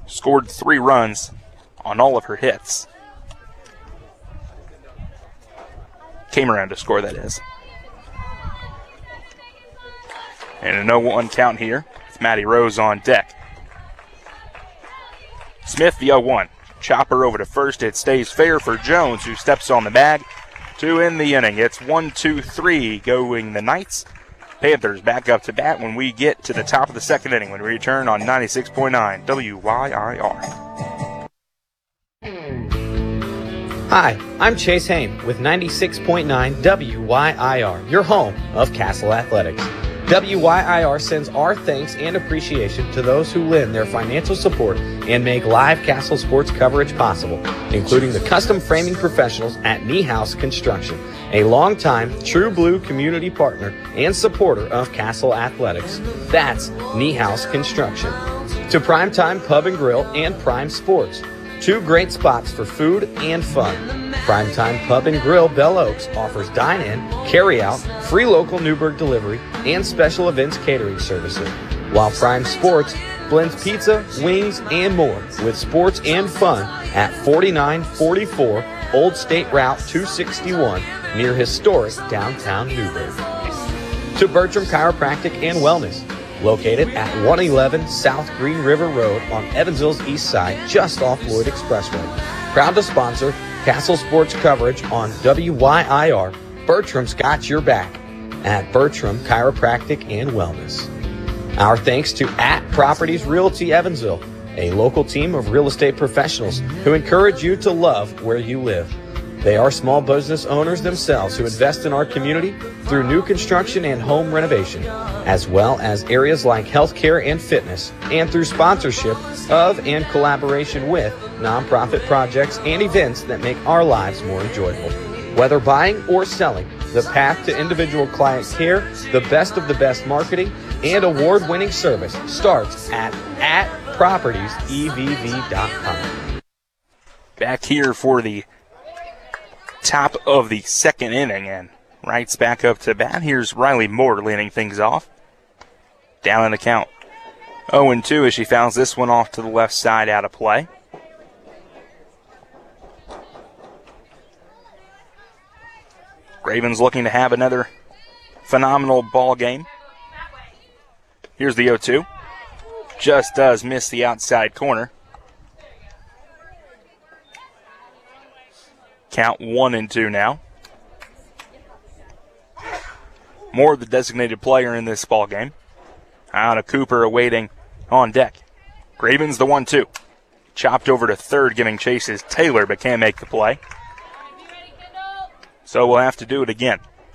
scored 3 runs on all of her hits. Came around to score, that is. And a 0-1 count here with Maddie Rose on deck. Smith the 0-1. Chopper over to first. It stays fair for Jones, who steps on the bag to end the inning. It's 1-2-3 going the Knights. Panthers back up to bat when we get to the top of the second inning when we return on 96.9 WYIR. Hi, I'm Chase Haim with 96.9 WYIR, your home of Castle Athletics. WYIR sends our thanks and appreciation to those who lend their financial support and make live Castle sports coverage possible, including the custom framing professionals at Niehaus Construction, a longtime True Blue community partner and supporter of Castle Athletics. That's Niehaus Construction. To Primetime Pub and Grill and Prime Sports, 2 great spots for food and fun. Primetime Pub and Grill Bell Oaks offers dine-in, carry-out, free local Newburgh delivery, and special events catering services, while Prime Sports blends pizza, wings, and more with sports and fun at 4944 Old State Route 261 near historic downtown Newburgh. To Bertram Chiropractic and Wellness, located at 111 South Green River Road on Evansville's east side, just off Lloyd Expressway. Proud to sponsor Castle Sports coverage on WYIR. Bertram's got your back at Bertram Chiropractic and Wellness. Our thanks to @Properties Realty Evansville, a local team of real estate professionals who encourage you to love where you live. They are small business owners themselves who invest in our community through new construction and home renovation, as well as areas like healthcare and fitness, and through sponsorship of and collaboration with nonprofit projects and events that make our lives more enjoyable. Whether buying or selling, the path to individual client care, the best of the best marketing, and award-winning service starts at propertiesevv.com. Back here for the top of the second inning, and Wright's back up to bat. Here's Riley Moore leading things off. Down in the count 0-2 as she fouls this one off to the left side out of play. Ravens looking to have another phenomenal ball game. Here's the 0-2. Just does miss the outside corner. Count 1-2 now. Moore, the designated player in this ball game. Ayana Cooper awaiting on deck. Gravens the 1-2. Chopped over to third, giving chases Taylor, but can't make the play. So we'll have to do it again.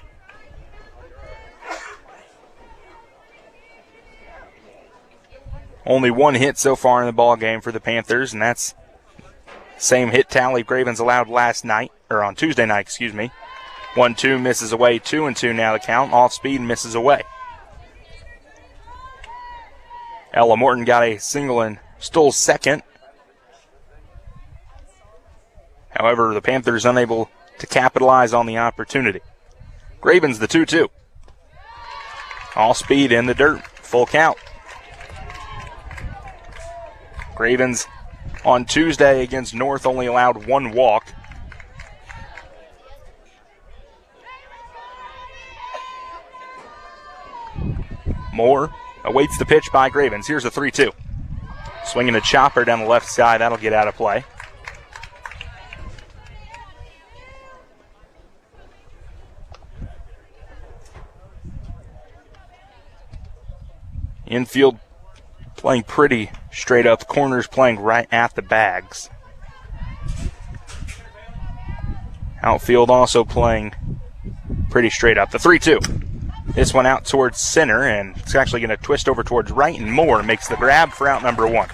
Only 1 hit so far in the ball game for the Panthers, and that's same hit tally Ravens allowed on Tuesday night, 1-2 misses away, 2-2 now the count. Off speed misses away. Ella Morton got a single and stole second. However, the Panthers unable to capitalize on the opportunity. Ravens the 2-2. All speed in the dirt. Full count. Ravens on Tuesday against North only allowed 1 walk. Moore awaits the pitch by Gravens. Here's a 3-2. Swinging a chopper down the left side. That'll get out of play. Infield playing pretty straight up. Corners playing right at the bags. Outfield also playing pretty straight up. The 3-2. This one out towards center, and it's actually going to twist over towards right, and Moore makes the grab for out number 1.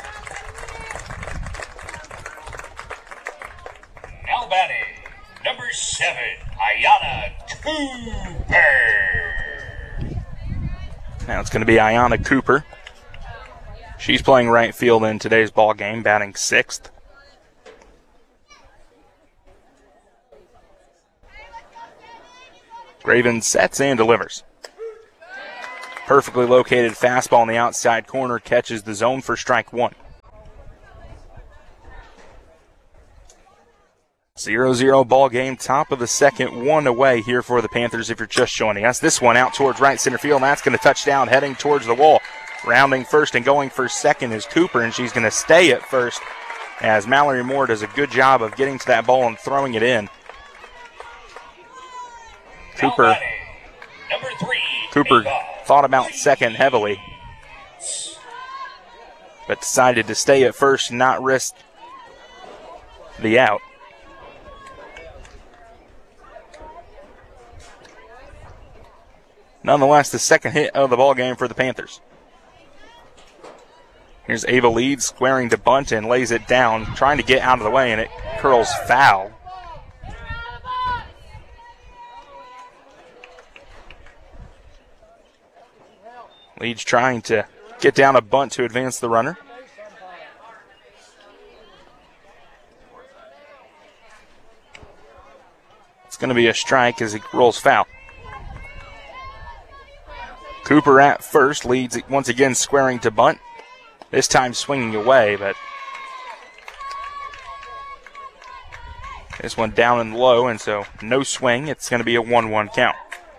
Now batting, number 7, Ayana Cooper. Now it's going to be Ayana Cooper. She's playing right field in today's ball game, batting 6th. Graven sets and delivers. Perfectly located fastball in the outside corner catches the zone for strike 1. 0-0 ball game, top of the second, one away here for the Panthers if you're just joining us. This one out towards right center field, and that's going to touch down, heading towards the wall. Rounding first and going for second is Cooper, and she's going to stay at first as Mallory Moore does a good job of getting to that ball and throwing it in. Cooper thought about second heavily, but decided to stay at first and not risk the out. Nonetheless, the second hit of the ball game for the Panthers. Here's Ava Leeds squaring to bunt and lays it down, trying to get out of the way, and it curls foul. Leeds trying to get down a bunt to advance the runner. It's going to be a strike as he rolls foul. Cooper at first, Leeds once again squaring to bunt. This time swinging away, but this one down and low, and so no swing. It's going to be a 1-1 count.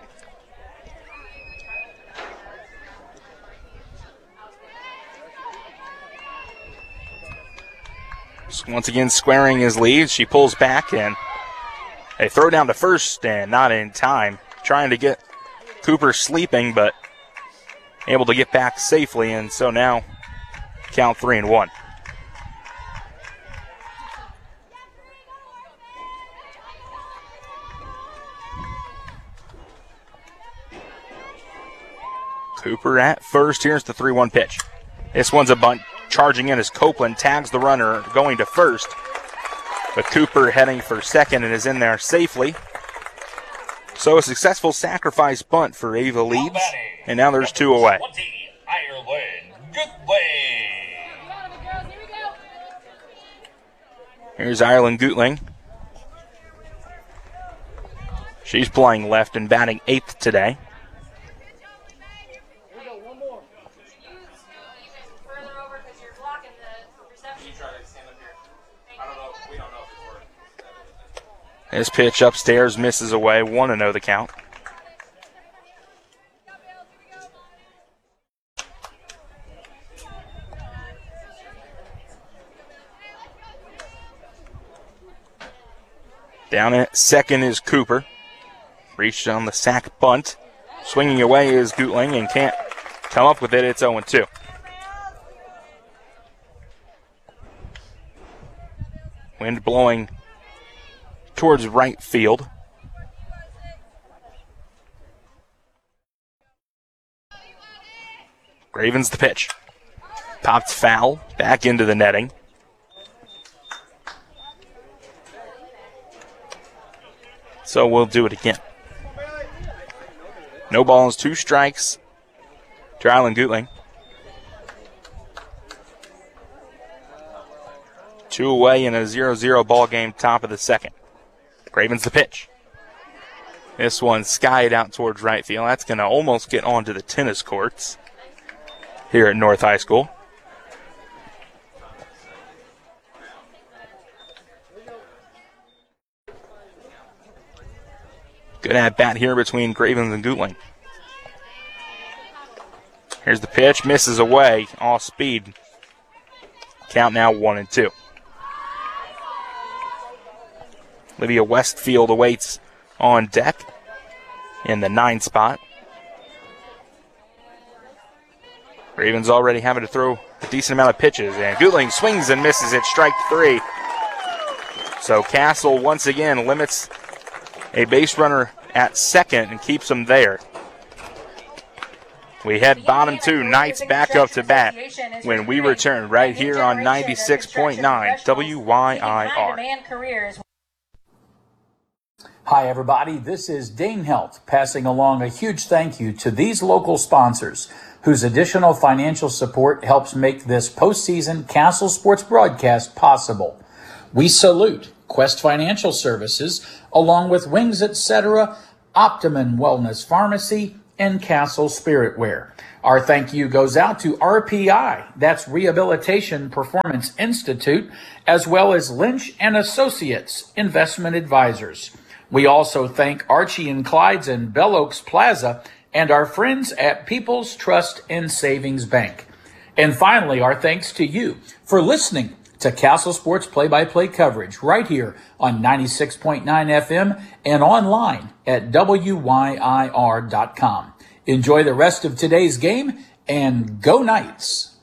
So once again squaring is Leeds. She pulls back, and they throw down to first, and not in time. Trying to get Cooper sleeping, but able to get back safely, and so now count 3-1. Cooper at first. Here's the 3-1 pitch. This one's a bunt. Charging in as Copeland tags the runner going to first. But Cooper heading for second and is in there safely. So a successful sacrifice bunt for Ava Leeds. And now there's two away. Here's Ireland Gutling. She's playing left and batting 8th today. This pitch upstairs misses away. 1-0 the count. Down at second is Cooper. Reached on the sack bunt. Swinging away is Gutling and can't come up with it. It's 0-2. Wind blowing towards right field. Gravens the pitch. Popped foul. Back into the netting. So we'll do it again. No balls, 2 strikes to Ireland Gutling. 2 away in a 0-0 ball game, top of the second. Gravens the pitch. This one skied out towards right field. That's going to almost get onto the tennis courts here at North High School. Good at bat here between Gravens and Gutling. Here's the pitch, misses away, off speed. Count now 1-2. Olivia Westfield awaits on deck in the 9 spot. Ravens already having to throw a decent amount of pitches, and Gutling swings and misses it, strike 3. So Castle once again limits a base runner at second and keeps him there. We head bottom 2, Knights back up to bat when we return right here on 96.9 WYIR. Hi everybody, this is Dane Helt passing along a huge thank you to these local sponsors whose additional financial support helps make this postseason Castle Sports broadcast possible. We salute Quest Financial Services along with Wings Etc., Optimum Wellness Pharmacy, and Castle Spiritware. Our thank you goes out to RPI, that's Rehabilitation Performance Institute, as well as Lynch and Associates Investment Advisors. We also thank Archie and Clyde's and Bell Oaks Plaza and our friends at People's Trust and Savings Bank. And finally, our thanks to you for listening to Castle Sports play-by-play coverage right here on 96.9 FM and online at WYIR.com. Enjoy the rest of today's game and go Knights.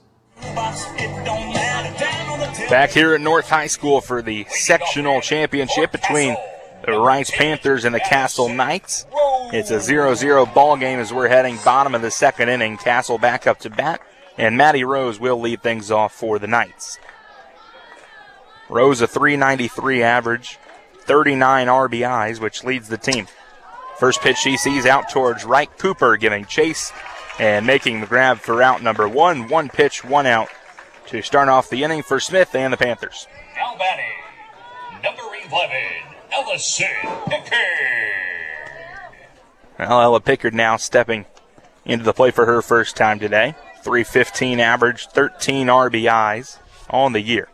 Back here at North High School for the sectional championship between the Rice Panthers and the Castle Knights. It's a 0-0 ball game as we're heading bottom of the second inning. Castle back up to bat, and Maddie Rose will lead things off for the Knights. Rose a .393 average, 39 RBIs, which leads the team. First pitch she sees out towards right. Cooper giving chase and making the grab for out number one. One pitch, one out to start off the inning for Smith and the Panthers. Now batting, number 11, Ellison Pickard. Well, Ella Pickard now stepping into the play for her first time today. .315 average, 13 RBIs on the year.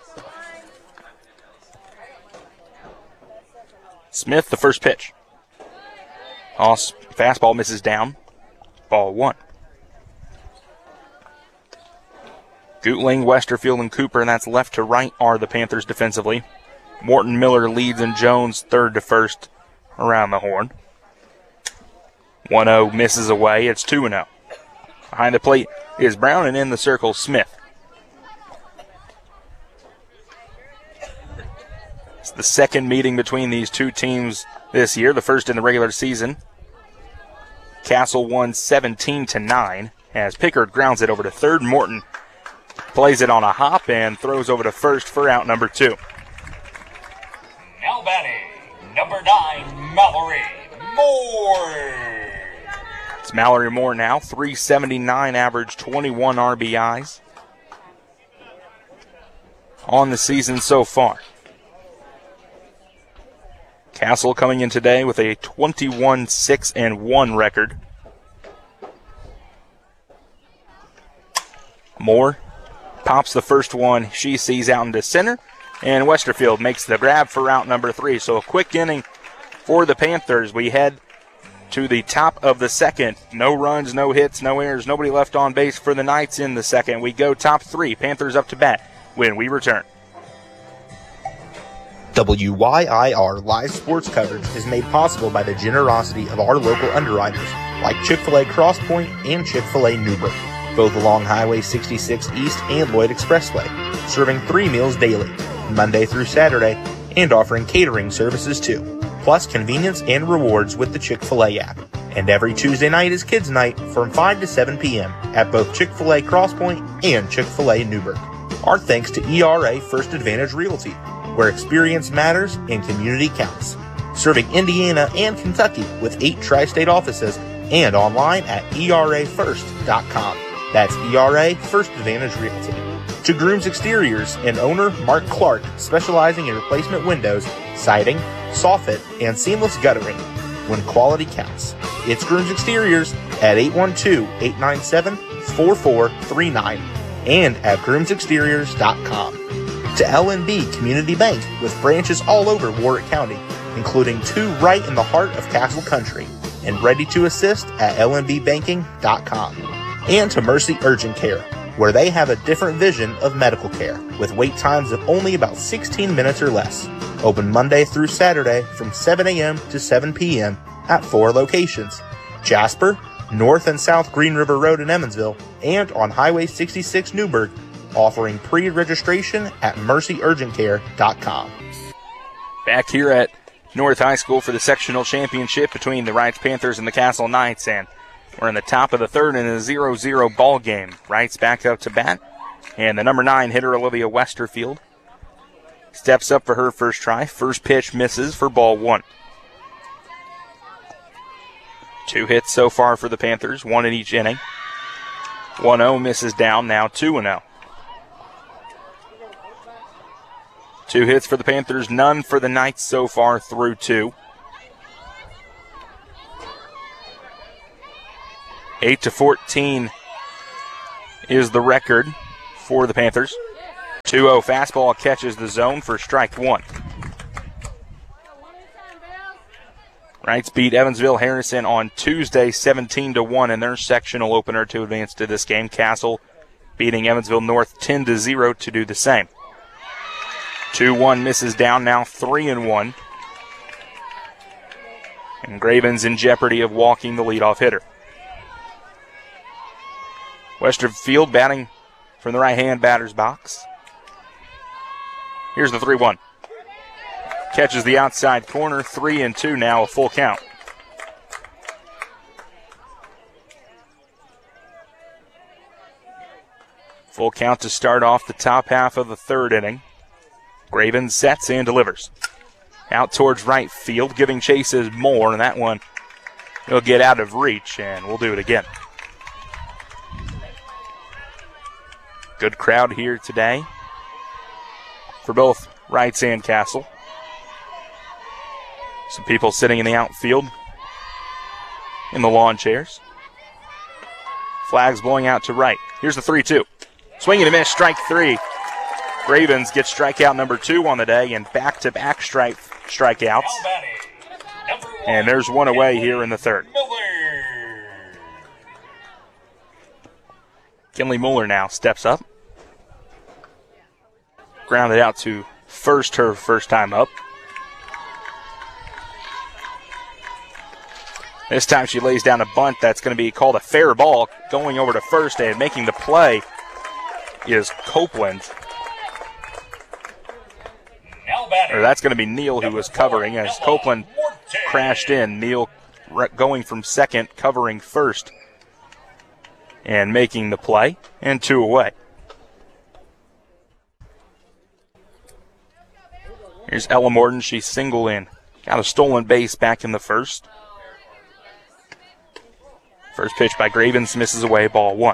Smith, the first pitch. Fastball misses down. Ball one. Gootling, Westerfield, and Cooper, and that's left to right, are the Panthers defensively. Morton, Miller, Leeds, and Jones third to first around the horn. 1-0 misses away. It's 2-0. Behind the plate is Brown, and in the circle, Smith. It's the second meeting between these two teams this year, the first in the regular season. Castle won 17-9 as Pickard grounds it over to third. Morton plays it on a hop and throws over to first for out number two. Now batting, number 9, Mallory Moore. It's Mallory Moore now, .379 average, 21 RBIs on the season so far. Castle coming in today with a 21-6-1 record. Moore pops the first one she sees out into center, and Westerfield makes the grab for out number 3. So a quick inning for the Panthers. We head to the top of the second. No runs, no hits, no errors, nobody left on base for the Knights in the second. We go top 3. Panthers up to bat when we return. WYIR live sports coverage is made possible by the generosity of our local underwriters like Chick-fil-A Cross Point and Chick-fil-A Newburgh, both along Highway 66 East and Lloyd Expressway, serving 3 meals daily, Monday through Saturday, and offering catering services too, plus convenience and rewards with the Chick-fil-A app. And every Tuesday night is Kids Night from 5 to 7 p.m. at both Chick-fil-A Cross Point and Chick-fil-A Newburgh. Our thanks to ERA First Advantage Realty, where experience matters and community counts. Serving Indiana and Kentucky with 8 tri-state offices and online at erafirst.com. That's ERA First Advantage Realty. To Grooms Exteriors and owner Mark Clark, specializing in replacement windows, siding, soffit, and seamless guttering. When quality counts. It's Grooms Exteriors at 812-897-4439 and at groomsexteriors.com. To LNB Community Bank with branches all over Warwick County, including 2 right in the heart of Castle Country, and ready to assist at lnbbanking.com. And to Mercy Urgent Care, where they have a different vision of medical care, with wait times of only about 16 minutes or less. Open Monday through Saturday from 7 a.m. to 7 p.m. at 4 locations: Jasper, North and South Green River Road in Emmonsville, and on Highway 66 Newburgh, offering pre-registration at mercyurgentcare.com. Back here at North High School for the sectional championship between the Wrights Panthers and the Castle Knights, and we're in the top of the third in a 0-0 ball game. Wrights back up to bat, and the number 9 hitter Olivia Westerfield steps up for her first try. First pitch misses for ball 1. 2 hits so far for the Panthers, 1 in each inning. 1-0 misses down, now 2-0. 2 hits for the Panthers, none for the Knights so far through 2. 8-14 is the record for the Panthers. 2-0 fastball catches the zone for strike one. Knights beat Evansville Harrison on Tuesday 17-1 in their sectional opener to advance to this game. Castle beating Evansville North 10-0 to do the same. 2-1 misses down, now 3-1. And Graven's in jeopardy of walking the leadoff hitter. Westerfield batting from the right-hand batter's box. Here's the 3-1. Catches the outside corner, 3-2 now, a full count. Full count to start off the top half of the third inning. Graven sets and delivers. Out towards right field, giving chases more, and that one will get out of reach, and we'll do it again. Good crowd here today for both Wrights and Castle. Some people sitting in the outfield in the lawn chairs. Flags blowing out to right. Here's the 3-2. Swing and a miss, strike three. Ravens get strikeout number 2 on the day and back-to-back strikeouts. And there's one away here in the third. Kinley Mueller now steps up. Grounded out to first, her first time up. This time she lays down a bunt that's going to be called a fair ball. Going over to first and making the play is Copeland. Or that's going to be Neal who was covering as Copeland crashed in. Neal going from second, covering first, and making the play, and 2 away. Here's Ella Morton. She's single in. Got a stolen base back in the first. First pitch by Gravens misses away, ball 1.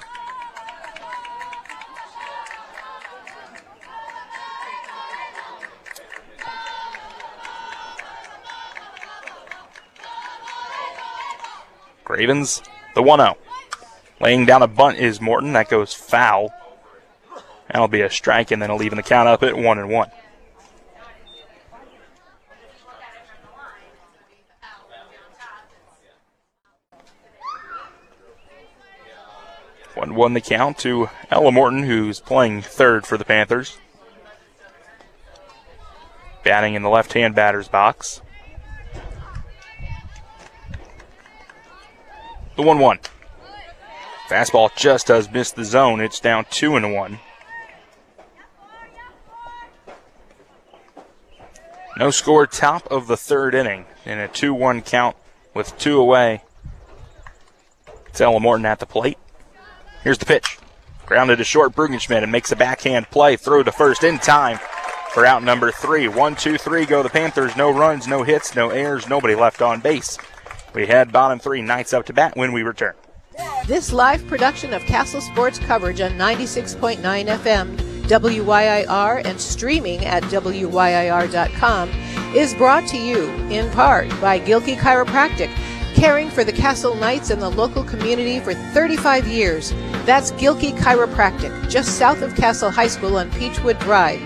Gravens, the 1-0. Laying down a bunt is Morton. That goes foul. That'll be a strike, and then it'll even the count up at 1-1. Won the count to Ella Morton, who's playing third for the Panthers. Batting in the left-hand batter's box. The 1-1. Fastball just does miss the zone. It's down 2-1. No score, top of the third inning in a 2-1 count with 2 away. It's Ella Morton at the plate. Here's the pitch. Grounded to short, Brugenschmidt, and makes a backhand play. Throw to first in time for out number 3. 1-2-3 go the Panthers. No runs, no hits, no errors, nobody left on base. We head bottom 3, Knights up to bat when we return. This live production of Castle Sports coverage on 96.9 FM, WYIR, and streaming at WYIR.com is brought to you in part by Gilkey Chiropractic, caring for the Castle Knights and the local community for 35 years. That's Gilkey Chiropractic, just south of Castle High School on Peachwood Drive,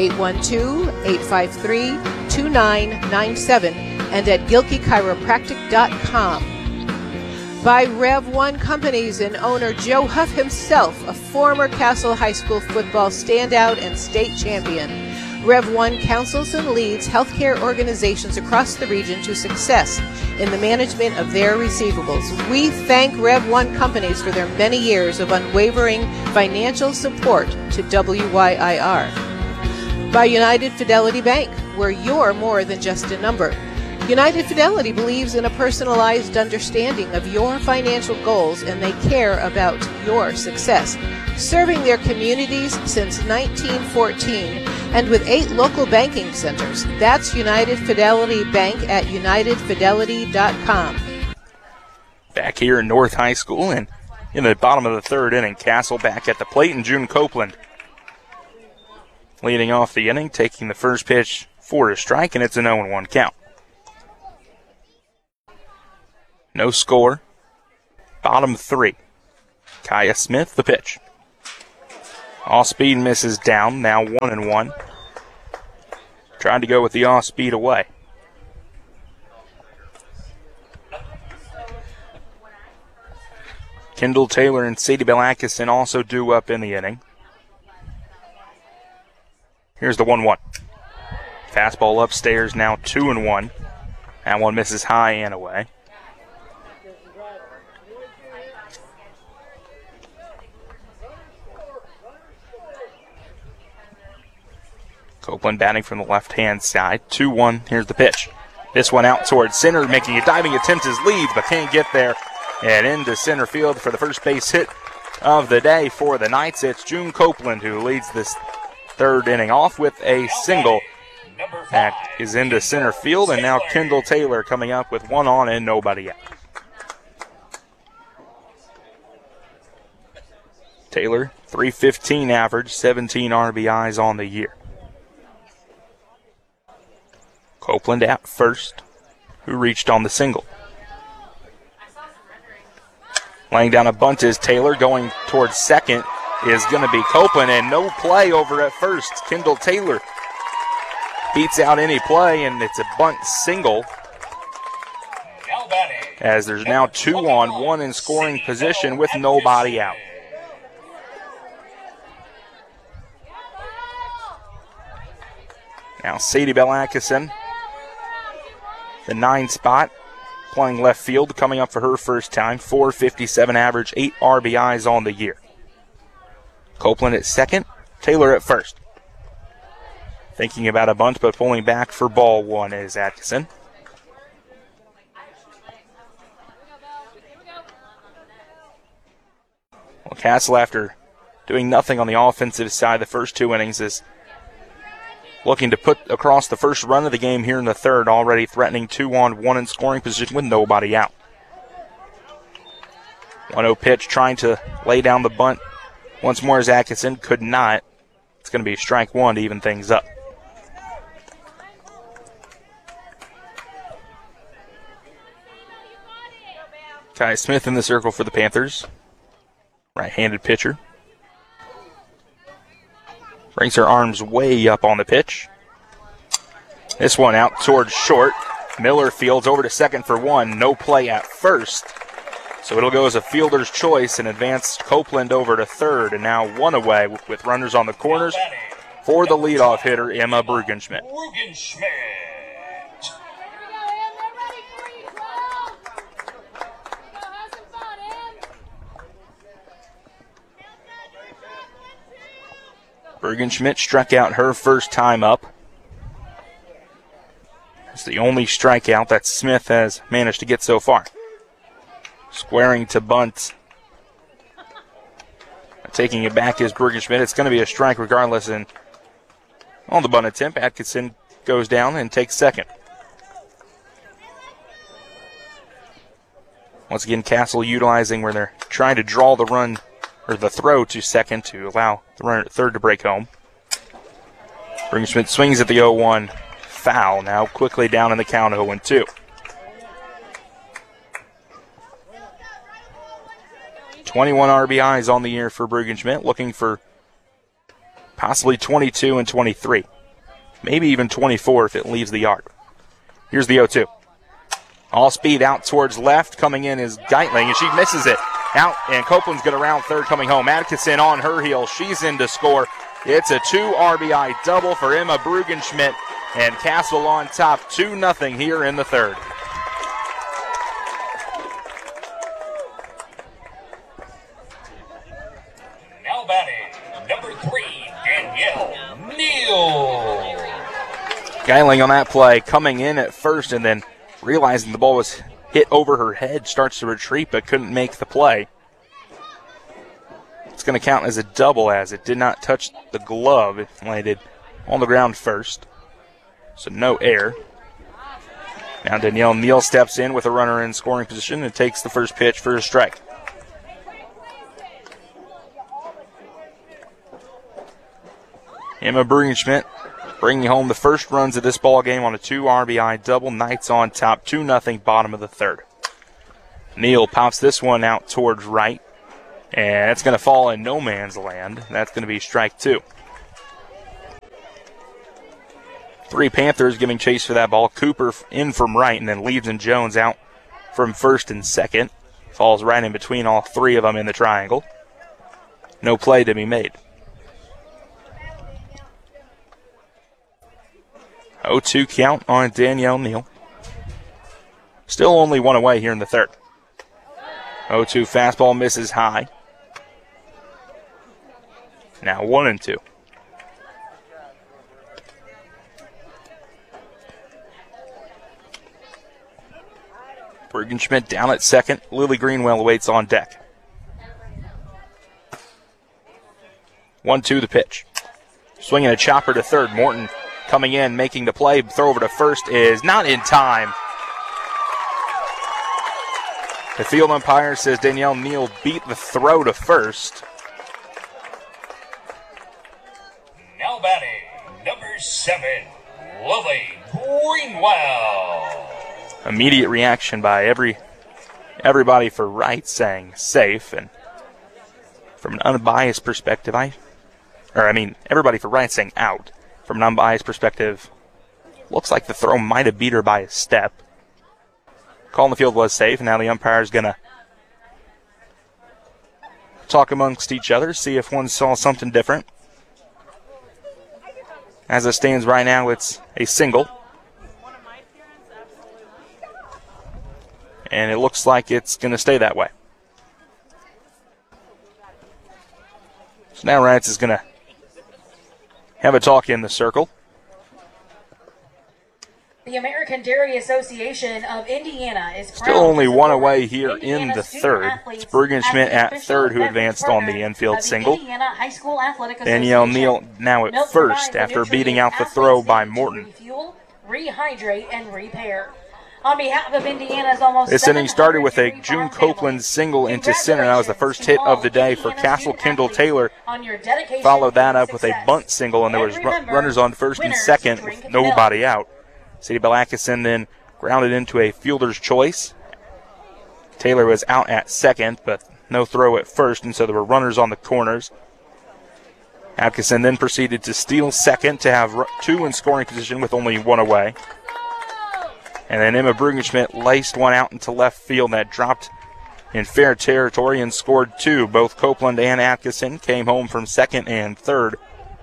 812-853-2997, and at GilkeyChiropractic.com. By Rev 1 Companies and owner Joe Huff himself, a former Castle High School football standout and state champion. Rev 1 counsels and leads healthcare organizations across the region to success in the management of their receivables. We thank Rev 1 Companies for their many years of unwavering financial support to WYIR. By United Fidelity Bank, where you're more than just a number. United Fidelity believes in a personalized understanding of your financial goals, and they care about your success. Serving their communities since 1914 and with 8 local banking centers. That's United Fidelity Bank at UnitedFidelity.com. Back here in North High School and in the bottom of the third inning, Castle back at the plate, and June Copeland leading off the inning, taking the first pitch for a strike, and it's an 0-1 count. No score. Bottom 3. Kaya Smith, the pitch. Off speed misses down, now 1-1. Trying to go with the off speed away. Kendall Taylor and Sadie Bell Atkinson also due up in the inning. Here's the 1-1. Fastball upstairs, now 2-1. That one misses high and away. Copeland batting from the left-hand side. 2-1. Here's the pitch. This one out towards center, making a diving attempt as leads, but can't get there. And into center field for the first base hit of the day for the Knights. It's June Copeland who leads this third inning off with a single that is into center field. And now Kendall Taylor coming up with one on and nobody out. Taylor, .315 average, 17 RBIs on the year. Copeland at first, who reached on the single. Laying down a bunt is Taylor. Going towards second is going to be Copeland, and no play over at first. Kendall Taylor beats out any play, and it's a bunt single. As there's now 2 on, 1 in scoring position with nobody out. Now Sadie Bell Atkinson, the 9 spot, playing left field, coming up for her first time. .457 average, 8 RBIs on the year. Copeland at second, Taylor at first. Thinking about a bunt, but pulling back for ball 1 is Atkinson. Well, Castle, after doing nothing on the offensive side the first 2 innings, is looking to put across the first run of the game here in the third, already threatening 2 on, 1 in scoring position with nobody out. 1-0 pitch, trying to lay down the bunt once more as Atkinson could not. It's going to be strike 1 to even things up. Kai Smith in the circle for the Panthers. Right-handed pitcher. Brings her arms way up on the pitch. This one out towards short. Miller fields over to second for 1. No play at first. So it'll go as a fielder's choice and advance Copeland over to third. And now 1 away with runners on the corners for the leadoff hitter, Emma Brugenschmidt. Brugenschmidt struck out her first time up. It's the only strikeout that Smith has managed to get so far. Squaring to bunt. Taking it back is Brugenschmidt. It's going to be a strike regardless. And on the bunt attempt, Atkinson goes down and takes second. Once again, Castle utilizing where they're trying to draw the run or the throw to second to allow the runner at third to break home. Brugenschmidt swings at the 0-1 foul. Now quickly down in the count, 0-2. $21 RBIs on the year for Brugenschmidt, looking for possibly 22 and 23. Maybe even 24 if it leaves the yard. Here's the 0-2. All speed out towards left. Coming in is Geitling, and she misses it. Out, and Copeland's going to round third coming home. Atkinson on her heels. She's in to score. It's a 2 RBI double for Emma Brugenschmidt, and Castle on top 2-0 here in the third. Now batting, number 3, Danielle Neal. Geitling on that play, coming in at first and then realizing the ball was hit over her head, starts to retreat but couldn't make the play. It's going to count as a double as it did not touch the glove. It landed on the ground first. So no error. Now Danielle Neal steps in with a runner in scoring position and takes the first pitch for a strike. Emma Brugenschmidt bringing home the first runs of this ball game on a 2 RBI double. Knights on top, 2-0, bottom of the third. Neal pops this one out towards right, and it's going to fall in no man's land. That's going to be strike 2. 3 Panthers giving chase for that ball. Cooper in from right, and then Leeds and Jones out from first and second. Falls right in between all 3 of them in the triangle. No play to be made. 0-2 count on Danielle Neal. Still only 1 away here in the third. 0-2 fastball misses high. Now 1-2. Bergenschmidt down at second. Lily Greenwell waits on deck. 1-2 the pitch. Swinging a chopper to third. Morton coming in, making the play. Throw over to first is not in time. The field umpire says Danielle Neal beat the throw to first. Now batting, number 7, Lily Greenwell. Immediate reaction by everybody for right saying safe, and from an unbiased perspective, everybody for right saying out. From an unbiased perspective, looks like the throw might have beat her by a step. Call in the field was safe, and now the umpire is going to talk amongst each other, see if one saw something different. As it stands right now, it's a single. And it looks like it's going to stay that way. So now Rats is going to have a talk in the circle. The American Dairy Association of Indiana is still only 1 away here in the third. It's Bergenschmidt at third who advanced on the infield single. Danielle Neal now at first after beating out the throw by Morton. Rehydrate and repair. On behalf of Indiana's almost this inning started with a June Copeland single into center. That was the first hit of the day for Castle. Kendall Taylor followed that up with a bunt single, and there was runners on first and second with nobody out. Sadie Belakison then grounded into a fielder's choice. Taylor was out at second, but no throw at first, and so there were runners on the corners. Atkinson then proceeded to steal second to have 2 in scoring position with only 1 away. And then Emma Bergenschmidt laced one out into left field that dropped in fair territory and scored 2. Both Copeland and Atkinson came home from second and third.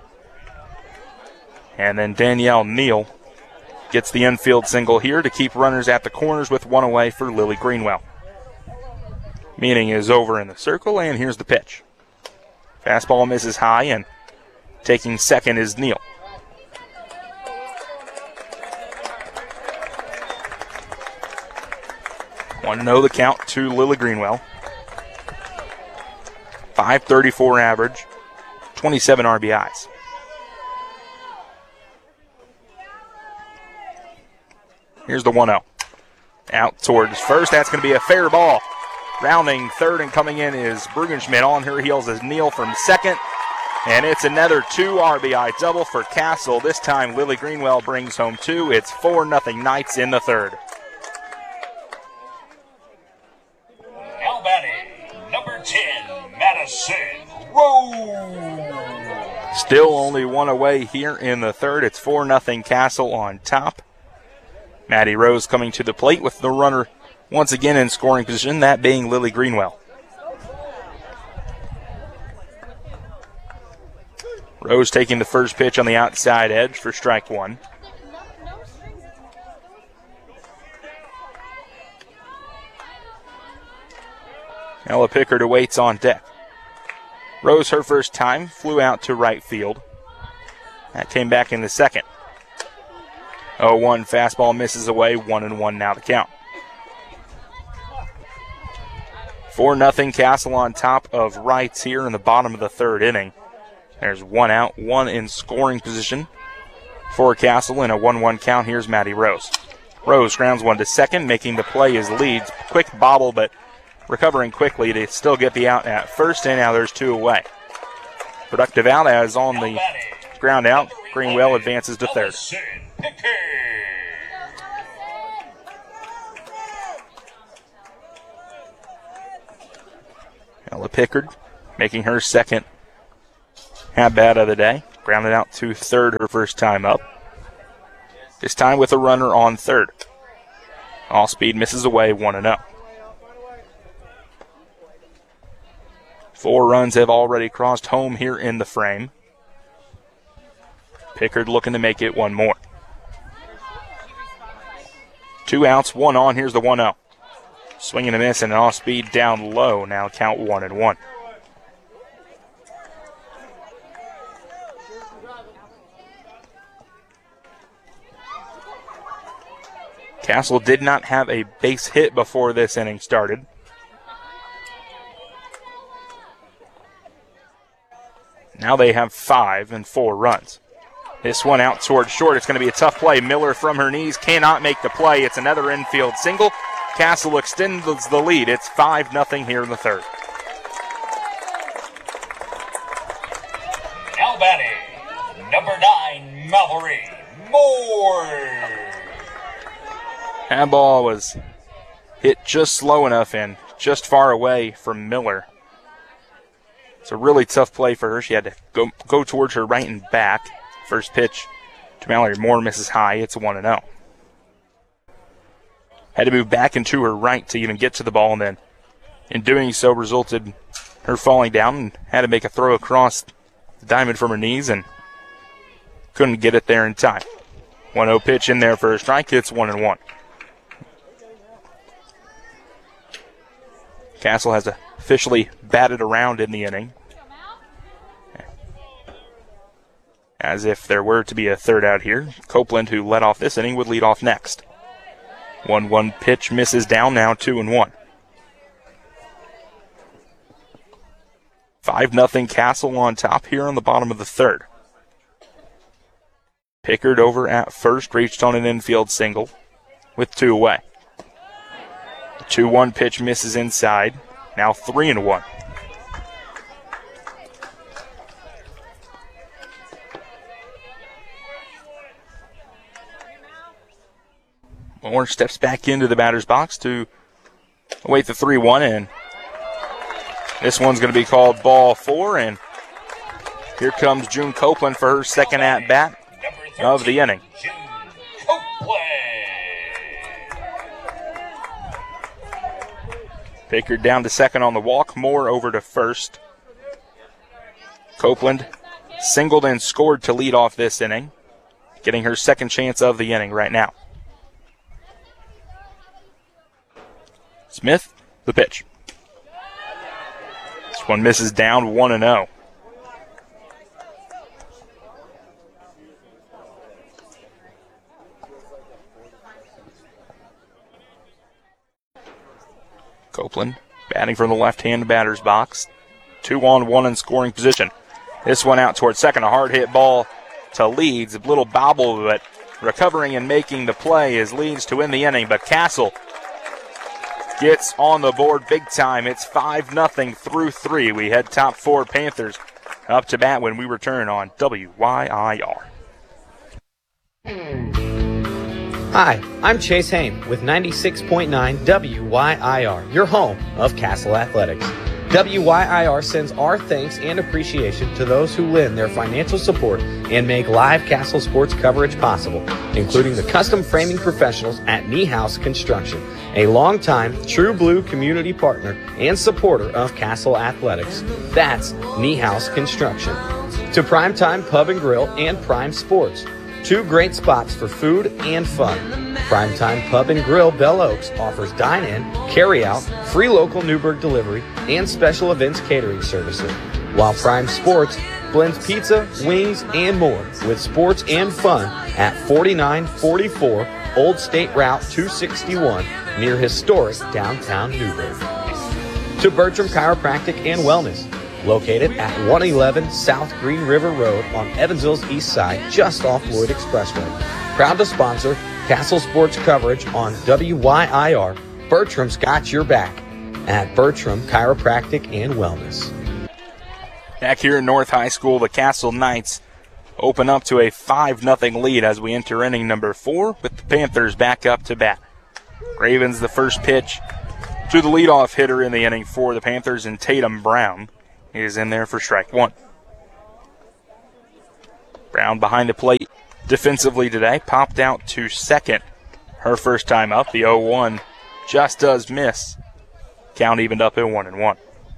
And then Danielle Neal gets the infield single here to keep runners at the corners with 1 away for Lily Greenwell. Meaning is over in the circle, and here's the pitch. Fastball misses high, and taking second is Neal. 1-0 the count to Lily Greenwell. .534 average, 27 RBIs. Here's the 1-0. Out towards first. That's going to be a fair ball. Rounding third and coming in is Bergenschmidt. On her heels is Neal from second. And it's another 2 RBI double for Castle. This time Lily Greenwell brings home 2. It's 4-0 Knights in the third. Now batting, number 10, Madison Rose. Still only 1 away here in the third. It's 4-0 Castle on top. Maddie Rose coming to the plate with the runner once again in scoring position, that being Lily Greenwell. Rose taking the first pitch on the outside edge for strike 1. Ella Pickard awaits on deck. Rose, her first time, flew out to right field. That came back in the second. 0-1 fastball misses away, 1-1 now the count. 4-0 Castle on top of Wrights here in the bottom of the third inning. There's 1 out, 1 in scoring position for Castle in a 1-1 count. Here's Maddie Rose. Rose grounds one to second, making the play as Leeds. Quick bobble, but recovering quickly to still get the out at first, and now there's 2 away. Productive out as on the ground out. Greenwell advances to third. Ella Pickard making her second at-bat of the day. Grounded out to third her first time up. This time with a runner on third. All speed misses away 1-0. 4 runs have already crossed home here in the frame. Pickard looking to make it one more. 2 outs, 1 on. Here's the 1-0. Swing and a miss and an off-speed down low. Now count 1-1. Castle did not have a base hit before this inning started. Now they have 5 and 4 runs. This one out towards short. It's going to be a tough play. Miller from her knees cannot make the play. It's another infield single. Castle extends the lead. It's 5-0 here in the third. Now batting, number 9, Mallory Moore. That ball was hit just slow enough and just far away from Miller. It's a really tough play for her. She had to go towards her right and back. First pitch to Mallory Moore misses high. It's 1-0. Had to move back into her right to even get to the ball, and then in doing so resulted her falling down and had to make a throw across the diamond from her knees and couldn't get it there in time. 1-0 pitch in there for a strike. It's 1-1. Castle has officially batted around in the inning. As if there were to be a third out here. Copeland, who led off this inning, would lead off next. 1-1 pitch misses down, now 2-1. 5-0 Castle on top here on the bottom of the third. Pickard over at first, reached on an infield single with 2 away. The 2-1 pitch misses inside, now 3-1. Moore steps back into the batter's box to await the 3-1, and this one's going to be called ball 4, and here comes June Copeland for her second at-bat of the inning. June Copeland. Pickard down to second on the walk, Moore over to first. Copeland singled and scored to lead off this inning, getting her second chance of the inning right now. Smith, the pitch. This one misses down, 1-0. Copeland batting from the left-hand batter's box. 2-on-1 in scoring position. This one out towards second. A hard hit ball to Leeds. A little bobble, but recovering and making the play is Leeds to win the inning. But Castle gets on the board big time. It's 5-0 through 3. We head top 4 Panthers up to bat when we return on WYIR. Hi, I'm Chase Haim with 96.9 WYIR, your home of Castle Athletics. WYIR sends our thanks and appreciation to those who lend their financial support and make live Castle sports coverage possible, including the custom framing professionals at Niehaus Construction, a longtime True Blue community partner and supporter of Castle Athletics. That's Niehaus Construction. To Primetime Pub and Grill and Prime Sports, 2 great spots for food and fun. Primetime Pub and Grill Bell Oaks offers dine-in, carry-out, free local Newburgh delivery, and special events catering services, while Prime Sports blends pizza, wings, and more with sports and fun at 4944 Old State Route 261 near historic downtown Newburgh. To Bertram Chiropractic and Wellness, located at 111 South Green River Road on Evansville's east side, just off Lloyd Expressway. Proud to sponsor Castle sports coverage on WYIR. Bertram's got your back at Bertram Chiropractic and Wellness. Back here in North High School, the Castle Knights open up to a 5-0 lead as we enter inning number 4 with the Panthers back up to bat. Ravens, the first pitch to the leadoff hitter in the inning for the Panthers, and Tatum Brown is in there for strike one. Brown behind the plate defensively today, popped out to second her first time up. The 0-1 just does miss. Count evened up at 1-1.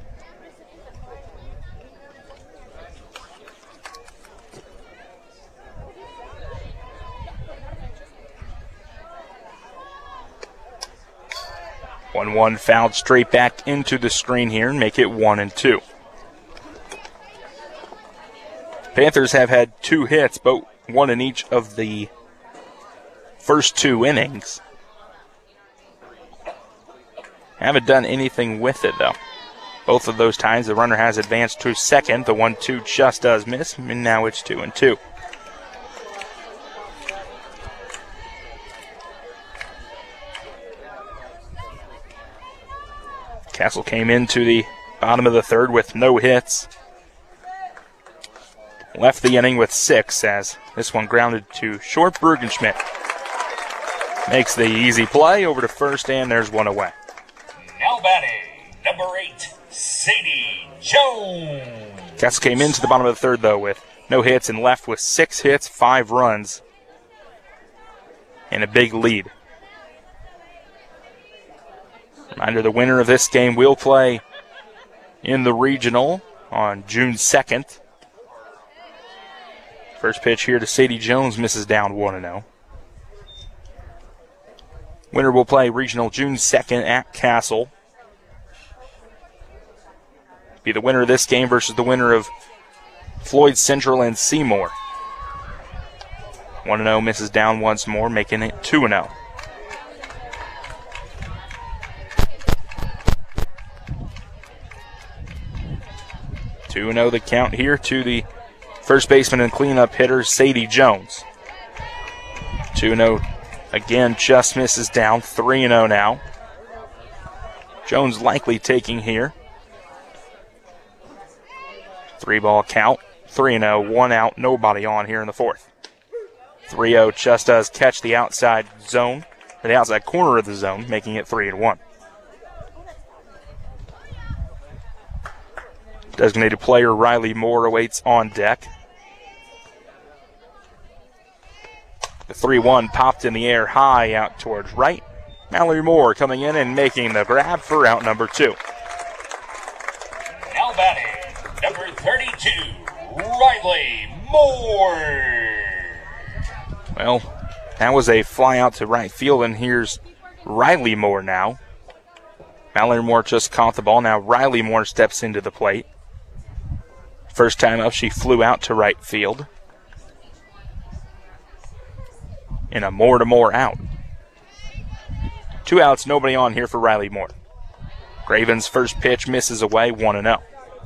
One fouled straight back into the screen here and make it 1-2. Panthers have had 2 hits, but one in each of the first 2 innings. Haven't done anything with it, though. Both of those times the runner has advanced to second. The 1-2 just does miss, and now it's 2-2. Castle came into the bottom of the third with no hits. Left the inning with 6 as this one grounded to short. Brugenschmidt makes the easy play over to first, and there's one away. Now batting, number 8, Sadie Jones. Castle came into the bottom of the third, though, with no hits and left with 6 hits, 5 runs, and a big lead. Reminder, the winner of this game will play in the regional on June 2nd. First pitch here to Sadie Jones, misses down 1-0. Winner will play regional June 2nd at Castle. Be the winner of this game versus the winner of Floyd Central and Seymour. 1-0, misses down once more, making it 2-0. The count here to the first baseman and cleanup hitter, Sadie Jones. 2-0 again, just misses down. 3-0 now. Jones likely taking here. 3-ball count. 3-0, 1 out, nobody on here in the fourth. 3-0 just does catch the outside zone, or the outside corner of the zone, making it 3-1. Designated player Riley Moore awaits on deck. The 3-1 popped in the air high out towards right. Mallory Moore coming in and making the grab for out number 2. Now batting, number 32, Riley Moore. Well, that was a fly out to right field, and here's Riley Moore now. Mallory Moore just caught the ball. Now Riley Moore steps into the plate. First time up, she flew out to right field. In a Moore-to-Moore out. 2 outs, nobody on here for Riley Moore. Graven's first pitch misses away, 1-0.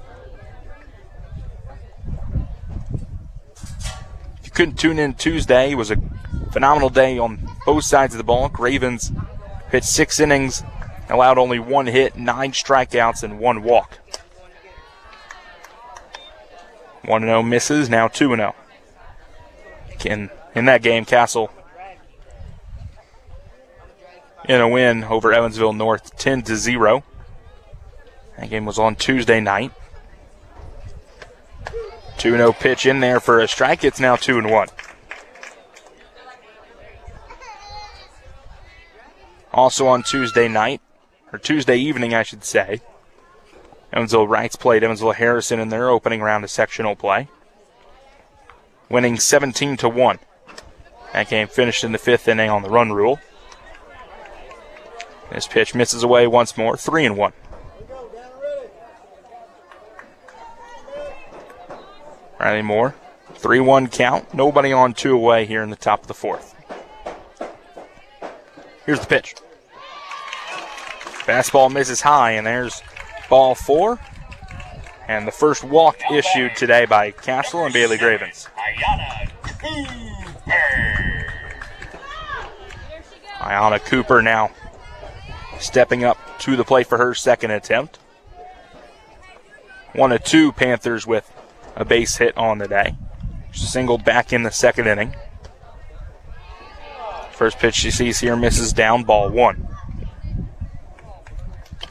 If you couldn't tune in Tuesday, it was a phenomenal day on both sides of the ball. Graven's pitched 6 innings, allowed only 1 hit, 9 strikeouts, and 1 walk. 1-0 misses, now 2-0. In that game, Castle in a win over Evansville North, 10-0. That game was on Tuesday night. 2-0 pitch in there for a strike. It's now 2-1. Also on Tuesday night, or Tuesday evening, I should say, Evansville Wrights played Evansville Harrison in their opening round of sectional play, winning 17-1. That game finished in the 5th inning on the run rule. This pitch misses away once more, 3-1. Riley Moore, 3-1 count. Nobody on, 2 away here in the top of the 4th. Here's the pitch. Fastball misses high, and there's ball 4. And the first walk issued today by Castle and Bailey Gravens. Ayana Cooper. Ayana Cooper now stepping up to the plate for her second attempt. 1 of 2 Panthers with a base hit on the day. She singled back in the 2nd inning. First pitch she sees here misses down, ball 1.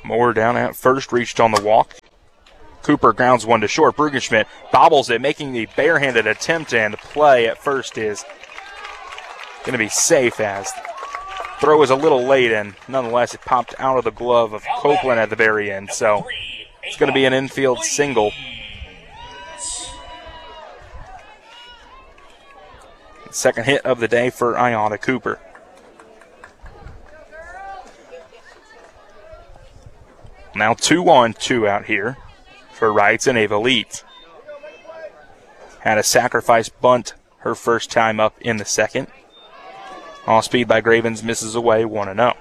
Moore down at first, reached on the walk. Cooper grounds one to short. Brugenschmidt bobbles it, making the barehanded attempt, and the play at first is going to be safe as throw is a little late, and nonetheless it popped out of the glove of Copeland at the very end. So it's going to be an infield single. Second hit of the day for Ayanna Cooper. Now 2-on-2 out here for Wrights and Ava Leeds. Had a sacrifice bunt her first time up in the second. All speed by Gravens misses away 1-0.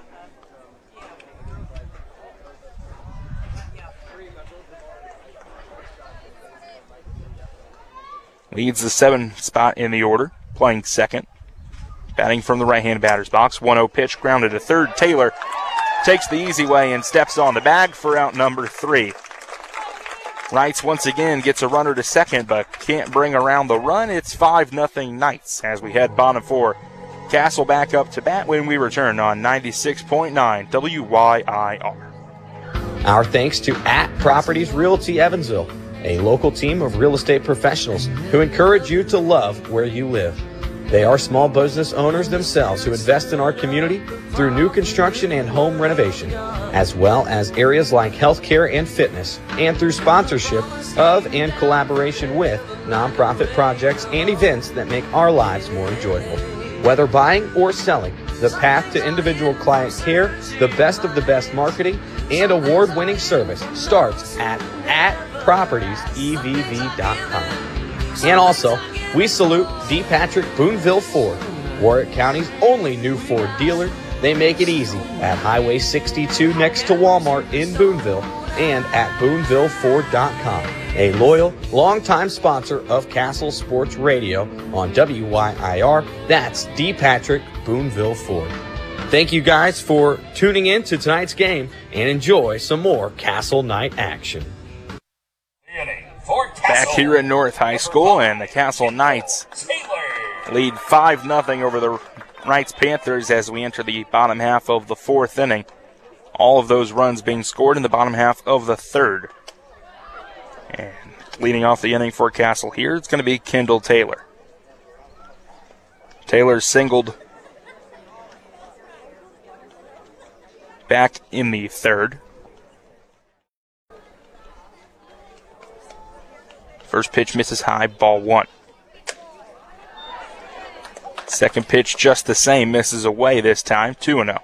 Leads the 7 spot in the order, playing second. Batting from the right-hand batter's box. 1-0 pitch, grounded to third. Taylor takes the easy way and steps on the bag for out number 3. Wrights once again gets a runner to second, but can't bring around the run. It's 5-0 Knights as we head bottom 4. Castle back up to bat when we return on 96.9 WYIR. Our thanks to @Properties Realty Evansville, a local team of real estate professionals who encourage you to love where you live. They are small business owners themselves who invest in our community through new construction and home renovation, as well as areas like healthcare and fitness, and through sponsorship of and collaboration with nonprofit projects and events that make our lives more enjoyable. Whether buying or selling, the path to individual client care, the best of the best marketing, and award-winning service starts at propertiesevv.com. And also, we salute D. Patrick Boonville Ford, Warwick County's only new Ford dealer. They make it easy at Highway 62 next to Walmart in Boonville and at boonvilleford.com, a loyal, longtime sponsor of Castle Sports Radio on WYIR. That's D. Patrick Boonville Ford. Thank you guys for tuning in to tonight's game and enjoy some more Castle Night action. Back here at North High School, and the Castle Knights lead 5-0 over the Wrights Panthers as we enter the bottom half of the 4th inning. All of those runs being scored in the bottom half of the 3rd. And leading off the inning for Castle here, it's going to be Kendall Taylor. Taylor singled back in the 3rd. First pitch misses high, ball 1. Second pitch just the same, misses away this time, 2-0.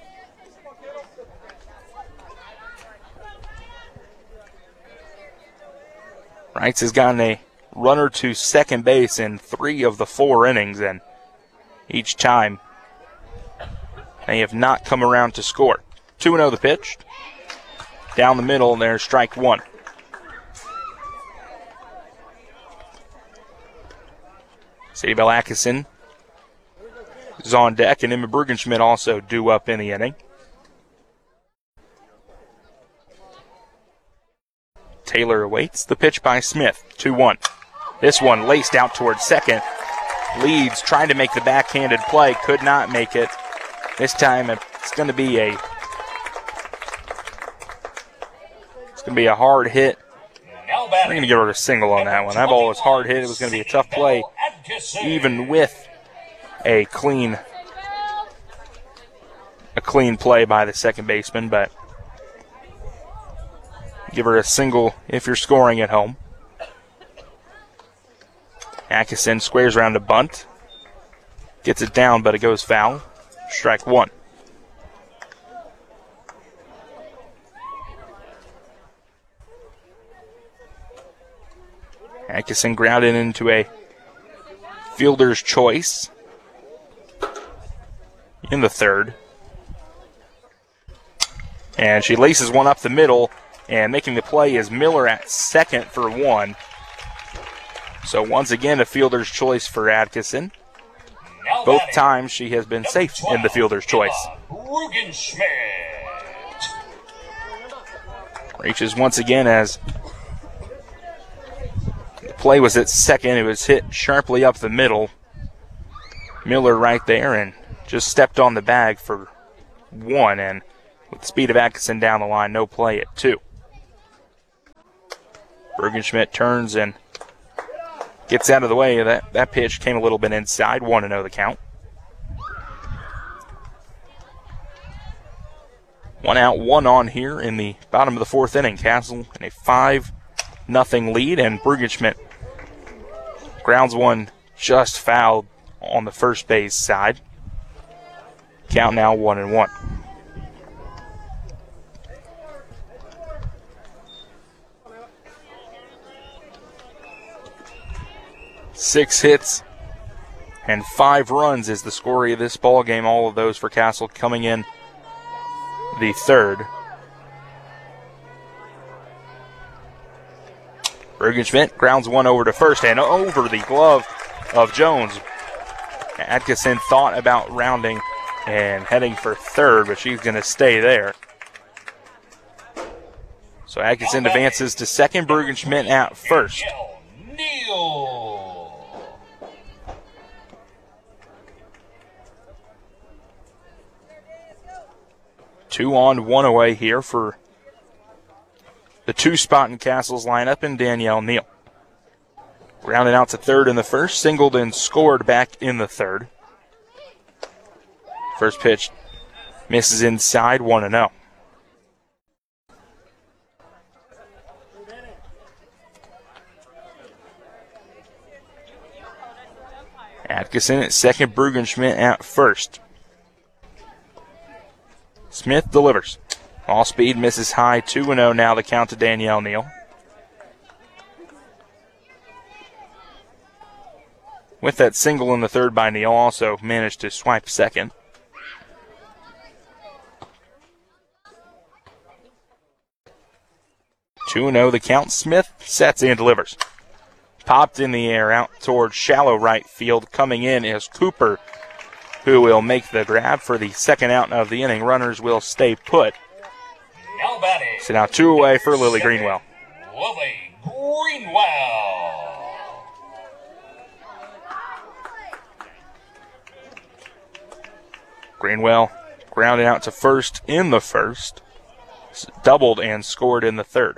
Wrights has gotten a runner to second base in 3 of the 4 innings, and each time they have not come around to score. 2-0 the pitch. Down the middle, and there's strike 1. Sadie Bell Atkinson is on deck, and Emma Brugenschmidt also due up in the inning. Taylor awaits the pitch by Smith. 2-1. This one laced out towards second. Leeds trying to make the backhanded play, could not make it. This time it's going to be a hard hit. We're going to give her a single on that one. That ball was hard hit. It was going to be a tough play, even with a clean play by the second baseman, but give her a single if you're scoring at home. Atkinson squares around a bunt. Gets it down, but it goes foul. Strike 1. Atkinson grounded into a fielder's choice in the 3rd. And she laces one up the middle, and making the play is Miller at second for 1. So once again, a fielder's choice for Atkinson. Both times she has been safe in the fielder's choice. Reaches once again as the play was at second. It was hit sharply up the middle. Miller right there and just stepped on the bag for 1, and with the speed of Atkinson down the line. No play at 2. Bergenschmidt turns and gets out of the way. That pitch came a little bit inside. 1-0 the count. 1 out, 1 on here in the bottom of the 4th inning. Castle in a 5-0 lead, and Bergenschmidt grounds one just fouled on the first base side. Count now 1-1. Six hits and 5 runs is the score of this ball game. All of those for Castle coming in the 3rd. Bergenschmidt grounds one over to first and over the glove of Jones. Atkinson thought about rounding and heading for 3rd, but she's going to stay there. So Atkinson advances to 2nd, Bergenschmidt at 1st. Neal. 2 on, 1 away here for the 2 spot in Castle's lineup and Danielle Neal. Grounded out to 3rd in the 1st, singled and scored back in the 3rd. First pitch misses inside, 1-0. Atkinson at 2nd, Bergenschmidt at 1st. Smith delivers. All speed misses high, 2-0 now the count to Danielle Neal. With that single in the 3rd by Neal, also managed to swipe 2nd. The count. Smith sets and delivers. Popped in the air out towards shallow right field. Coming in is Cooper, who will make the grab for the 2nd out of the inning. Runners will stay put. Now batting. So now 2 away for Lily Greenwell. Lily Greenwell. Greenwell grounded out to 1st in the 1st. Doubled and scored in the 3rd.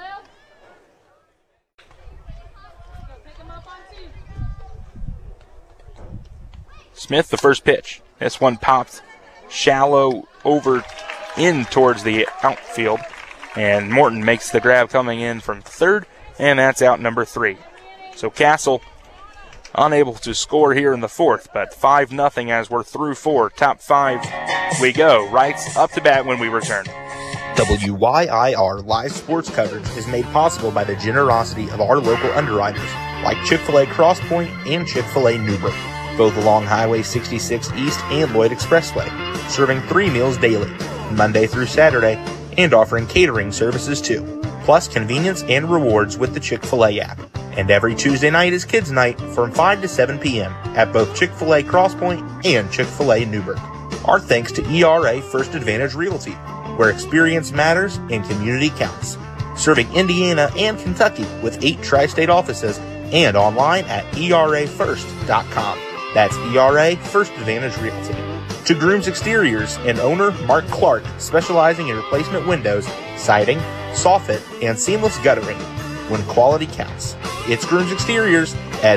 Smith, the first pitch. This one popped shallow over in towards the outfield. And Morton makes the grab coming in from 3rd, and that's out number 3. So Castle unable to score here in the 4th, but 5-0 as we're through 4. Top 5 we go. Wrights up to bat when we return. WYIR live sports coverage is made possible by the generosity of our local underwriters like Chick-fil-A Cross Point and Chick-fil-A Newburgh, both along Highway 66 East and Lloyd Expressway, serving 3 meals daily, Monday through Saturday, and offering catering services too, plus convenience and rewards with the Chick-fil-A app. And every Tuesday night is Kids Night from 5 to 7 p.m. at both Chick-fil-A Cross Point and Chick-fil-A Newburgh. Our thanks to ERA First Advantage Realty, where experience matters and community counts. Serving Indiana and Kentucky with 8 tri-state offices and online at erafirst.com. That's ERA First Advantage Realty. To Grooms Exteriors and owner Mark Clark, specializing in replacement windows, siding, soffit, and seamless guttering. When quality counts. It's Grooms Exteriors at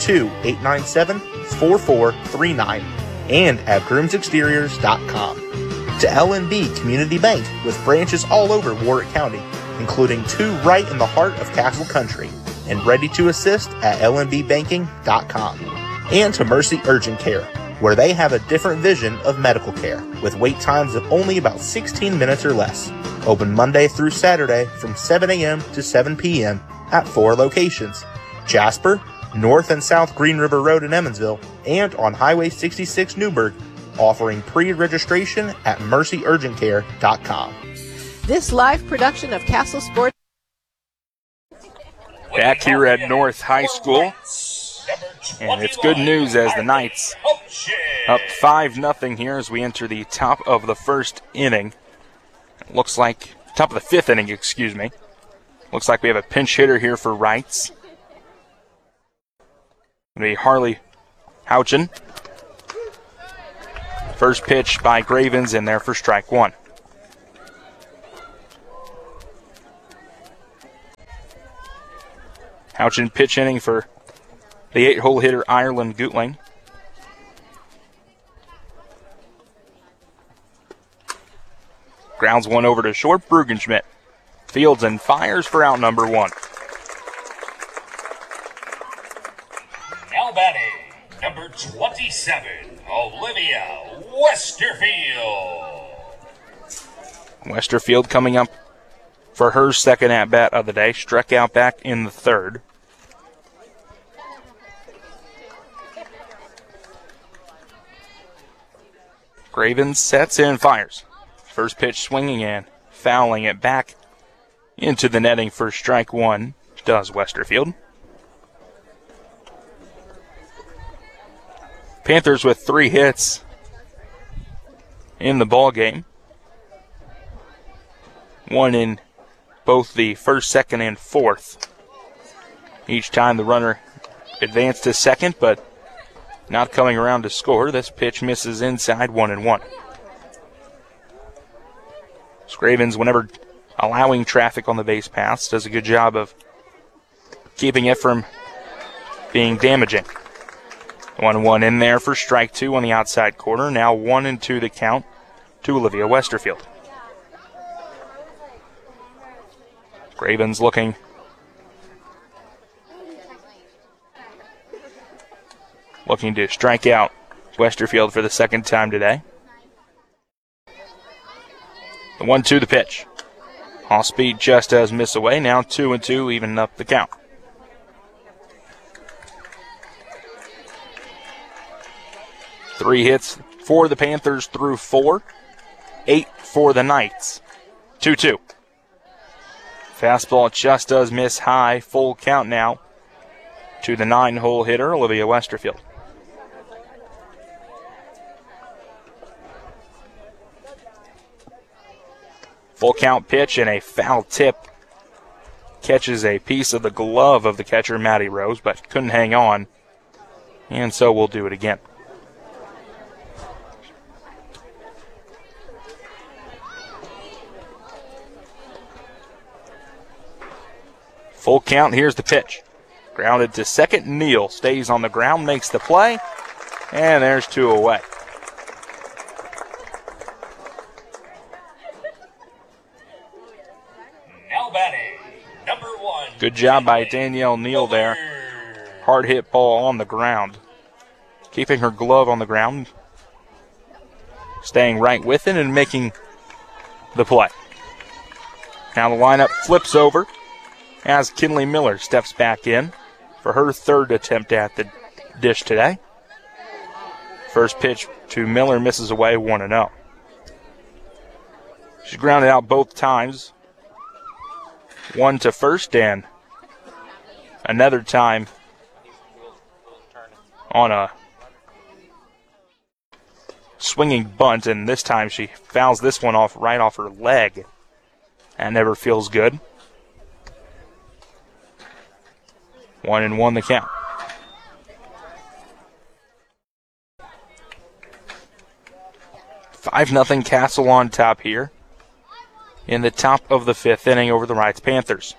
812-897-4439 and at groomsexteriors.com. To LNB Community Bank with branches all over Warwick County, including 2 right in the heart of Castle Country, and ready to assist at lnbbanking.com. And to Mercy Urgent Care, where they have a different vision of medical care, with wait times of only about 16 minutes or less. Open Monday through Saturday from 7 a.m. to 7 p.m. at 4 locations: Jasper, North and South Green River Road in Emmonsville, and on Highway 66 Newburgh, offering pre-registration at mercyurgentcare.com. This live production of Castle Sports. Back here at North High School, and it's good news as the Knights up 5-0 here as we enter the top of the 1st inning. It looks like, top of the 5th inning, excuse me. Looks like we have a pinch hitter here for Wrights. It'll be Harley Houchin. First pitch by Gravens in there for strike 1. Houchin pitch inning for the 8-hole hitter Ireland Gootling. Grounds one over to short. Brugenschmidt fields and fires for out number 1. Now batting, number 27, Olivia Westerfield. Westerfield coming up for her second at-bat of the day. Struck out back in the 3rd. Cravens sets in, fires. First pitch swinging and fouling it back into the netting for strike 1, does Westerfield. Panthers with 3 hits in the ball game. 1 in both the 1st, 2nd, and 4th. Each time the runner advanced to second, but not coming around to score. This pitch misses inside, 1-1. Scravens, whenever allowing traffic on the base paths, does a good job of keeping it from being damaging. 1-1 in there for strike 2 on the outside corner. Now 1-2 the count to Olivia Westerfield. Cravens looking to strike out Westerfield for the second time today. The 1-2 the pitch. Off speed just does miss away. Now 2-2, even up the count. Three hits for the Panthers through 4. 8 for the Knights. 2-2. Fastball just does miss high. Full count now to the 9-hole hitter, Olivia Westerfield. Full count pitch and a foul tip. Catches a piece of the glove of the catcher, Maddie Rose, but couldn't hang on. And so we'll do it again. Full count, here's the pitch. Grounded to second, Neal stays on the ground, makes the play, and there's 2 away. Now batting, number 1. Good job by Danielle Neal there. Hard hit ball on the ground. Keeping her glove on the ground. Staying right with it and making the play. Now the lineup flips over as Kinley Miller steps back in for her 3rd attempt at the dish today. First pitch to Miller misses away, 1-0. She grounded out both times. One to first and another time on a swinging bunt, and this time she fouls this one off right off her leg. That never feels good. 1-1 the count. Five 0 Castle on top here in the top of the 5th inning over the Wrights Panthers.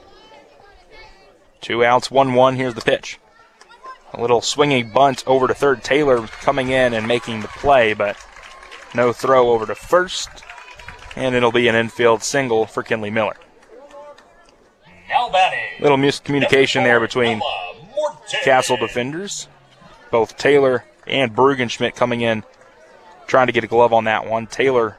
2 outs, 1-1. Here's the pitch. A little swinging bunt over to third. Taylor coming in and making the play, but no throw over to first. And it'll be an infield single for Kinley Miller. Now batting. Little miscommunication there between Castle defenders. Both Taylor and Brugenschmidt coming in trying to get a glove on that one. Taylor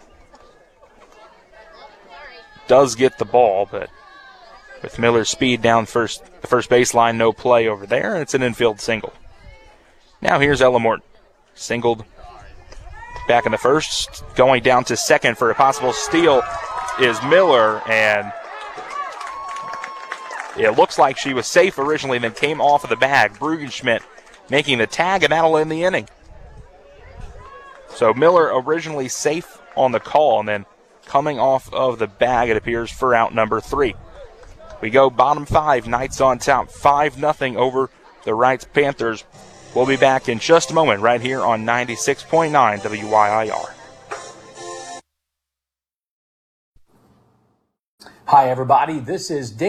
does get the ball, but with Miller's speed down the first baseline, no play over there, and it's an infield single. Now here's Ella Morton. Singled back in the first, going down to second for a possible steal is Miller, and it looks like she was safe originally, then came off of the bag. Brugenschmidt making the tag, and that'll end the inning. So Miller originally safe on the call, and then coming off of the bag, it appears, for out number 3. We go bottom 5, Knights on top, 5-0 over the Wrights Panthers. We'll be back in just a moment right here on 96.9 WYIR. Hi, everybody. This is Dave.